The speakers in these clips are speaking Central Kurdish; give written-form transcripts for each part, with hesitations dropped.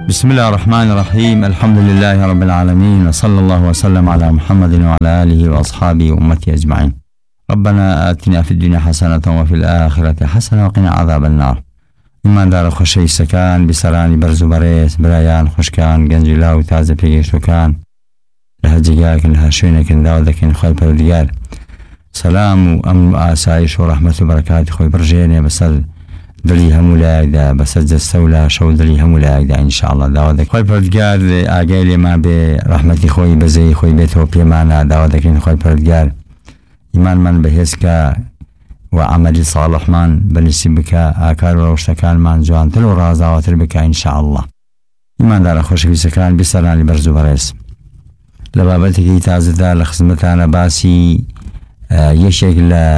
بسم الله الرحمن الرحيم. الحمد لله رب العالمين، وصلى الله وسلم على محمد وعلى آله وأصحابه وأمته أجمعين. ربنا آتنا في الدنيا حسنة وفي الآخرة حسنة وقنا عذاب النار. إمان دار خوشي سكان بسراني برزو بريس برايان خوشكان گنجلا و تازه پیگشتوکان لها جگاك لها شوينكن داودكن خوي پردگار سلام و امن و آسایش و رحمت و برکات خوي برجيني بسر دلی همو لایک دا بسر جستولا شو دلی همو لایک دا انشاءالله داودك خوي پردگار آگایلی ما به رحمتی خوي بزی خوي بیتو پیمانا داودكن خوي پردگار ایمان من بهست که و عمل صالح من بنسبك آكار وروشتكان من جوانتر و رازاواتر بك إن شاء الله. إيمان دار خوش في سكان بسران برزو برس لبابتك تازدا لخزمتانا باسي يشيك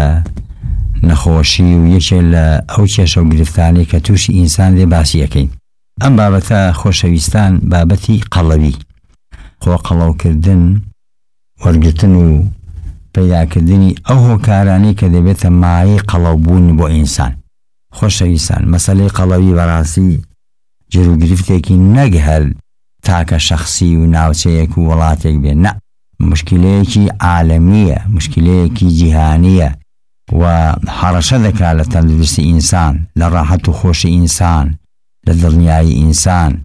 نخوشي ويشيك أوشيش وقرفتاني كتوشي إنسان دي باسي يكين. أم بابتا خوشويستان بابتي قلبي خو قلو كردن ورقتنو پیداکردنی ئەو هۆکارانەی کە دەبێتە مایەی قەڵەوبوون بۆ ئینسان. خۆشەویستان، مەسەلەی قەڵەوی بەڕاستی جێروگرفتێکی نەک هەر تاکە شەخسی و ناوچەیەک و وڵاتێک بێ، نە، مشکلەیەکی عالەمیە، مشکلەیەکی جیهانیە و حەڕەشە دەکات لە تەندروستی ئینسان، لە ڕاحەت و خۆشی ئینسان، لە دڵنیایی ئینسان،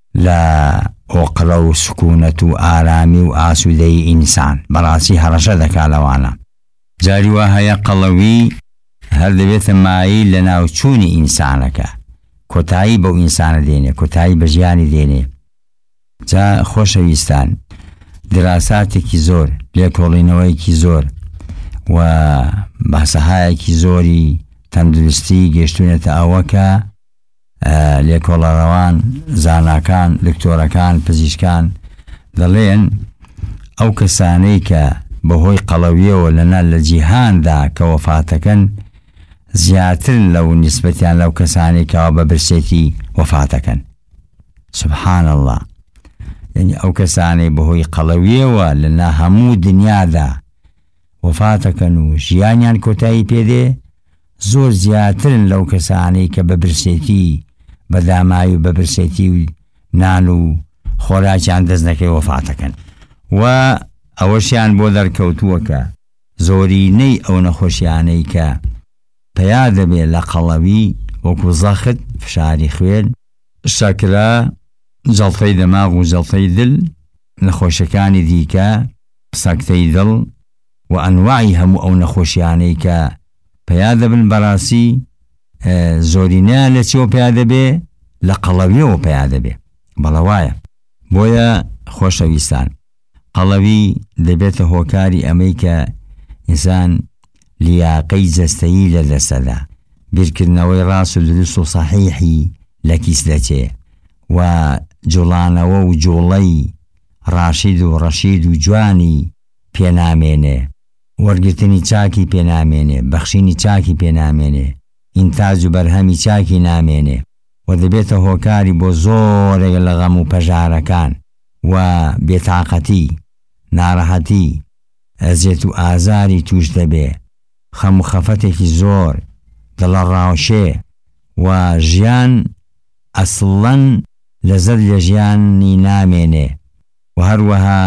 لە ئۆقرە و سکوونەت و ئارامی و ئاسوودەی ئینسان. بەڕاستی هەڕەشە دەکات لەوانە. جاری وا هەیە قەڵەوی هەر دەبێتە مایل لە ناوچوونی ئینسانەکە، کۆتایی بەو ئینسانە دێنێ، کۆتایی بە ژیانی دێنێ. جا خۆشەویستان، دراساتێکی زۆر، لێکۆڵینەوەیەکی زۆر و بەسەهایەکی زۆری تەندروستی گەشتوونەتە ئەوەکە لێکۆڵەڕەوان، زاناکان، دکتۆرەکان، پزیشکان دەڵێن ئەو کەسانەی کە بەهۆی قەڵەویەوە لەنا لە جیهاندا کە وەفاتەکەن زیاتر لەو نیسبەتیان لەو کەسانەی کەوا بە برسێتی وەفاتەکەن. سبحان الله. یعنی ئەو کەسانەی بەهۆی قەڵەویەوە لەنا هەموو دنیادا وەفاتەکەن و ژیانیان کۆتایی پێدێ زۆر زیاترن لەو کەسانەی کە بە برسێتی بە دامایی و بە برسێتی و نان و خۆراکیان دەست نەکەی وەفاتەکەن. و ئەوەشیان بۆ دەرکەوتووە کە زۆرینەی ئەو نەخۆشیانەی کە پەیا دەبێت لە قەڵەوی وەکو زەخت، فشاری خوێن، شەکرە، جەڵتەی دەماغ و جەڵتەی دڵ، نەخۆشیەکانی دیکە، سەکتەی دڵ و ئەنواعی هەموو ئەو نەخۆشیانەی کە پەیا دەبن بەڕاستی زۆرینەیان لە چیەوە پەیا دەبێ؟ لە قەڵەویەوە پەیا دەبێ. بەڵە وایە. بۆیە خۆشەویستان، قەڵەوی دەبێتە هۆکاری ئەمەی کە ئینسان لیاقەی جەستەیی لە دەستەدا، بیرکردنەوەی ڕاست و دروست و سەحیحی لە کیس دەچێ و جوڵانەوە و جوڵەی ڕاشید و ڕەشید و جوانی پێنامێنێ، وەرگرتنی چاکی پێنامێنێ، بەخشینی چاکی پێنامێنێ، ئینتاج و بەرهەمی چاکی نامێنێ و دەبێتە هۆکاری بۆ زۆرێک لە غەم و پەژارەکان و بێتاقەتی، ناڕەحەتی، ئەزیەت و ئازاری توش دەبێ، خەم و خەفەتێکی زۆر، دڵە ڕاوشێ و ژیان ئەسڵەن لەزەت لە ژیانی نامێنێ و هەروەها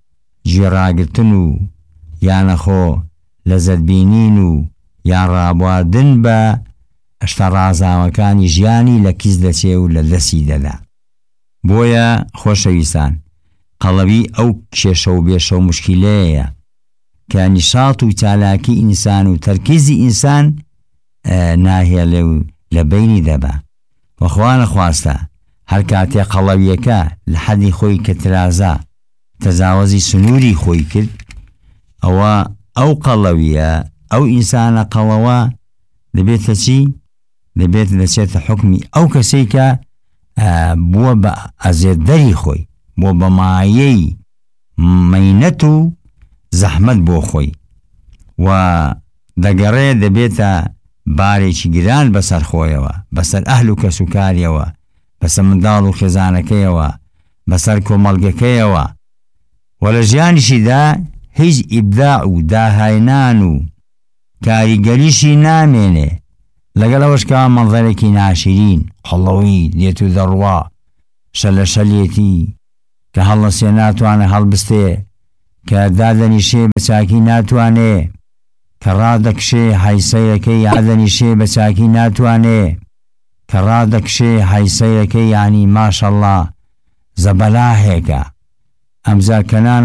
گوێڕاگرتن و یانەخۆ لەزەتبینین و یان ڕابواردن بە ئەشتە ڕازاوەکانی ژیانی لە کیس دەچێ و لە دەستی دەدا. بۆیە خۆشەویستان، قەڵەوی ئەو کێشە و بێشە و مشکلەیە کە نیشاط و چالاکی ئینسان و تەرکیزی ئینسان ناهێڵێ و لە بینی دەبا. وەخوا نەخواستە هەر کاتێ قەڵەویەکە لە حەدی خۆی کە ترازا تەجاوزی سنووری خۆی کرد، ئەوە ئەو قەڵەویە، ئەو ئینسانە قەڵەوە دەبێتە چی؟ دەبێت دەچێتە حکمی ئەو کەسەی کە بووە بە ئەزێدەری خۆی، بۆ بە مایەی مەینەت و زەحمەت بۆ خۆی و دەگەڕێ دەبێتە بارێکی گران بەسەر خۆیەوە، بەسەر ئەهل و کەس و کاریەوە، بەسەر منداڵ و خێزانەکەیەوە، بەسەر کۆمەڵگەکەیەوە و لە ژیانیشیدا هیچ ئیبداع و داهاینان و کاریگەریشی نامێنێ لەگەڵ ئەوەش کە مەنظەرێکی ناشرین قەڵەوی دێت و دەڕوا شەلەشەلێتی کە هەڵەسێ ناتوانێ هەڵبستێ، کە دادەنیشێ بە چاکی ناتوانێ، کە ڕادەکشێ حیسەیەکەی یادەنیشێ بە چاکی ناتوانێ، کە ڕادەکشێ حیسەیەکەی یعنی ماشەڵڵا زەبەلاهێکە. ئەمجار کەنان